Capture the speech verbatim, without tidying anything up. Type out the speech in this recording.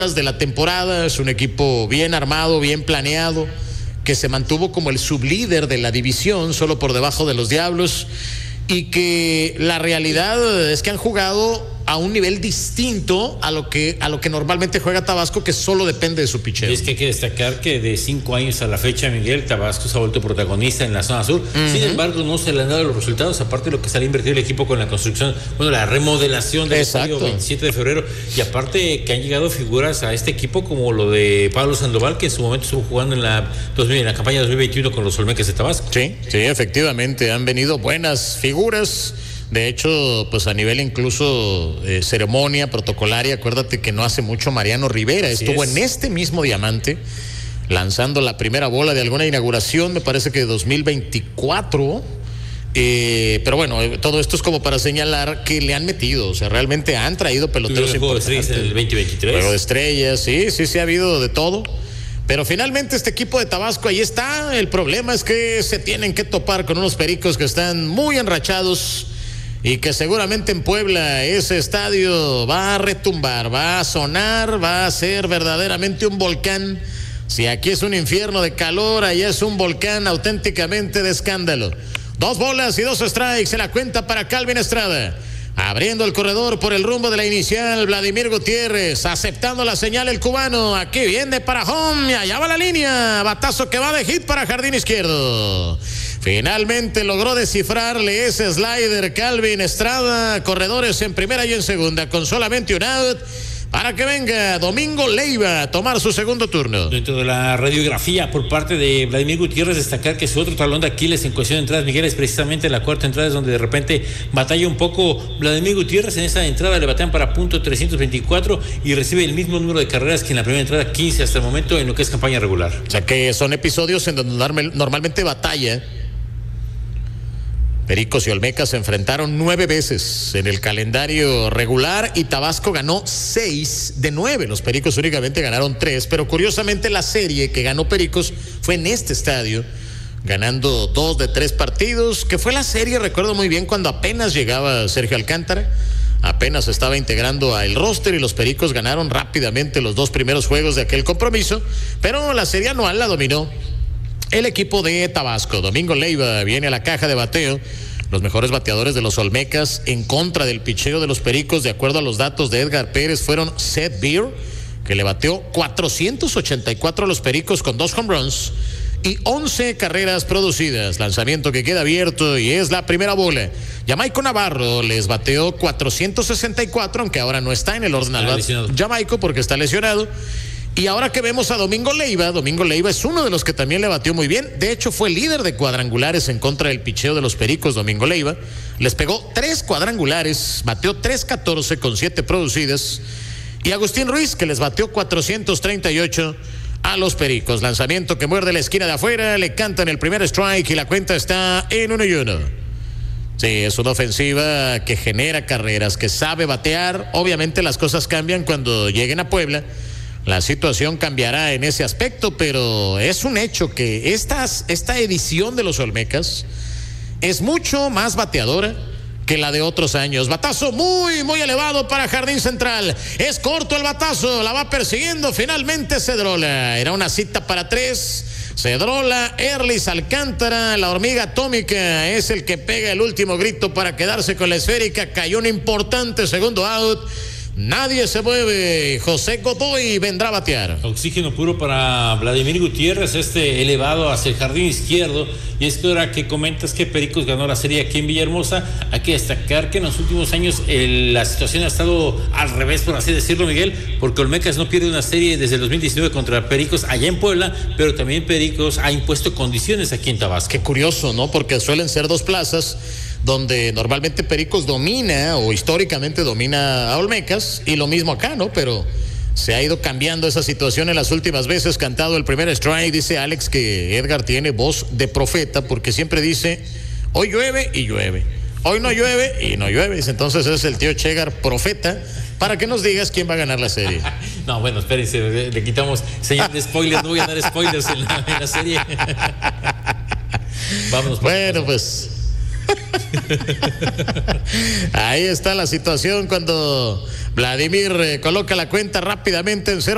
de la temporada. Es un equipo bien armado, bien planeado, que se mantuvo como el sublíder de la división, solo por debajo de los Diablos, y que la realidad es que han jugado a un nivel distinto a lo que a lo que normalmente juega Tabasco, que solo depende de su picheo. Y es que hay que destacar que de cinco años a la fecha, Miguel, Tabasco se ha vuelto protagonista en la zona sur. Uh-huh. Sin embargo, no se le han dado los resultados, aparte de lo que sale a invertir el equipo con la construcción, bueno, la remodelación del estadio veintisiete de febrero, y aparte que han llegado figuras a este equipo como lo de Pablo Sandoval, que en su momento estuvo jugando en la, dos mil, en la campaña dos mil veintiuno con los Olmecas de Tabasco. Sí, sí, efectivamente, han venido buenas figuras. De hecho, pues a nivel incluso eh, ceremonia protocolaria, acuérdate que no hace mucho Mariano Rivera Así estuvo es. en este mismo diamante lanzando la primera bola de alguna inauguración, me parece que de dos mil veinticuatro. Eh, pero bueno, todo esto es como para señalar que le han metido, o sea, realmente han traído peloteros importantes. Juego de estrellas en el veinte veintitrés. Juego de estrellas, sí, sí, sí ha habido de todo. Pero finalmente este equipo de Tabasco ahí está. El problema es que se tienen que topar con unos Pericos que están muy enrachados, y que seguramente en Puebla ese estadio va a retumbar, va a sonar, va a ser verdaderamente un volcán. Si aquí es un infierno de calor, allá es un volcán auténticamente de escándalo. Dos bolas y dos strikes en la cuenta para Calvin Estrada. Abriendo el corredor por el rumbo de la inicial, Vladimir Gutiérrez, aceptando la señal el cubano. Aquí viene para home y allá va la línea. Batazo que va de hit para jardín izquierdo. Finalmente logró descifrarle ese slider Calvin Estrada. Corredores en primera y en segunda con solamente un out, para que venga Domingo Leiva a tomar su segundo turno. Dentro de la radiografía por parte de Vladimir Gutiérrez, destacar que su otro talón de Aquiles en cuestión de entradas, Miguel, es precisamente la cuarta entrada, es donde de repente batalla un poco Vladimir Gutiérrez. En esa entrada le batean para punto trescientos veinticuatro y recibe el mismo número de carreras que en la primera entrada, quince hasta el momento en lo que es campaña regular. O sea que son episodios en donde normalmente batalla. Pericos y Olmecas se enfrentaron nueve veces en el calendario regular y Tabasco ganó seis de nueve. Los Pericos únicamente ganaron tres, pero curiosamente la serie que ganó Pericos fue en este estadio, ganando dos de tres partidos, que fue la serie, recuerdo muy bien, cuando apenas llegaba Sergio Alcántara, apenas estaba integrando al roster, y los Pericos ganaron rápidamente los dos primeros juegos de aquel compromiso, pero la serie anual la dominó el equipo de Tabasco. Domingo Leiva viene a la caja de bateo. Los mejores bateadores de los Olmecas en contra del picheo de los Pericos, de acuerdo a los datos de Edgar Pérez, fueron Seth Beer, que le bateó cuatrocientos ochenta y cuatro a los Pericos con dos home runs y once carreras producidas. Lanzamiento que queda abierto y es la primera bola. Jamaico Navarro les bateó cuatrocientos sesenta y cuatro, aunque ahora no está en el orden al Jamaico porque está lesionado. Y ahora que vemos a Domingo Leiva, Domingo Leiva es uno de los que también le batió muy bien. De hecho, fue líder de cuadrangulares en contra del picheo de los Pericos. Domingo Leiva les pegó tres cuadrangulares, bateó tres catorce con siete producidas. Y Agustín Ruiz, que les bateó cuatrocientos treinta y ocho a los Pericos. Lanzamiento que muerde la esquina de afuera, le cantan el primer strike y la cuenta está en uno y uno. Sí, es una ofensiva que genera carreras, que sabe batear. Obviamente las cosas cambian cuando lleguen a Puebla. La situación cambiará en ese aspecto, pero es un hecho que estas, esta edición de los Olmecas es mucho más bateadora que la de otros años. Batazo muy, muy elevado para Jardín Central. Es corto el batazo, la va persiguiendo finalmente Cedrola. Era una cita para tres. Cedrola, Erlis Alcántara, la hormiga atómica es el que pega el último grito para quedarse con la esférica. Cayó un importante segundo out. Nadie se mueve. José Godoy vendrá a batear. Oxígeno puro para Vladimir Gutiérrez, este elevado hacia el jardín izquierdo. Y es que ahora que comentas que Pericos ganó la serie aquí en Villahermosa, hay que destacar que en los últimos años el, la situación ha estado al revés, por así decirlo, Miguel, porque Olmecas no pierde una serie desde el dos mil diecinueve contra Pericos allá en Puebla, pero también Pericos ha impuesto condiciones aquí en Tabasco. Qué curioso, ¿no? Porque suelen ser dos plazas donde normalmente Pericos domina o históricamente domina a Olmecas, y lo mismo acá, ¿no? Pero se ha ido cambiando esa situación en las últimas veces. Cantado el primer strike, dice Alex que Edgar tiene voz de profeta porque siempre dice hoy llueve y llueve, hoy no llueve y no llueve. Entonces es el tío Chegar profeta para que nos digas quién va a ganar la serie. No, bueno, espérense, le, le quitamos señal de spoilers, no voy a dar spoilers en la, en la serie. Vámonos. Bueno, pues ahí está la situación cuando Vladimir eh, coloca la cuenta rápidamente en cero.